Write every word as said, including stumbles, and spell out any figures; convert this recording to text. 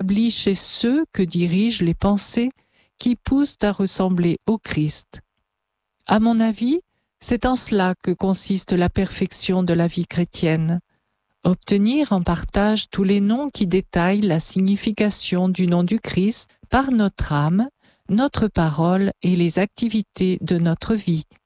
s'établit chez ceux que dirigent les pensées qui poussent à ressembler au Christ. À mon avis, c'est en cela que consiste la perfection de la vie chrétienne. Obtenir en partage tous les noms qui détaillent la signification du nom du Christ par notre âme, notre parole et les activités de notre vie.